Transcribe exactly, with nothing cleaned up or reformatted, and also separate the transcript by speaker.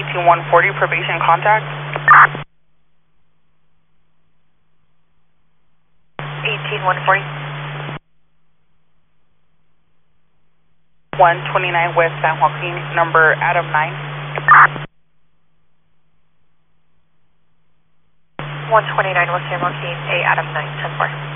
Speaker 1: eighteen one forty, probation contact.
Speaker 2: eighteen one forty.
Speaker 1: one twenty-nine West San Joaquin, number Adam nine.
Speaker 2: one twenty-nine West San Joaquin, A Adam nine, ten four.